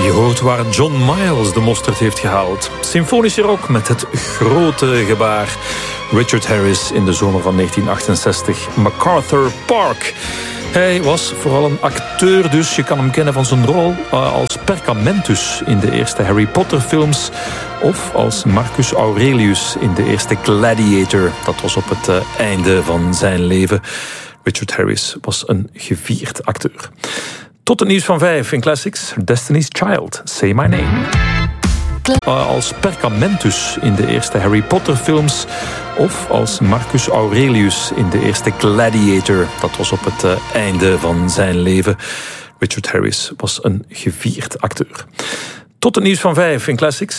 Je hoort waar John Miles de mosterd heeft gehaald. Symfonische rock met het grote gebaar. Richard Harris in de zomer van 1968. MacArthur Park. Hij was vooral een acteur, dus je kan hem kennen van zijn rol als Perkamentus in de eerste Harry Potter films, of als Marcus Aurelius in de eerste Gladiator. Dat was op het einde van zijn leven. Richard Harris was een gevierd acteur. Tot het nieuws van 5 in Classics. Destiny's Child, Say My Name. Als Perkamentus in de eerste Harry Potter films, of als Marcus Aurelius in de eerste Gladiator. Dat was op het einde van zijn leven. Richard Harris was een gevierd acteur. Tot het nieuws van 5 in Classics.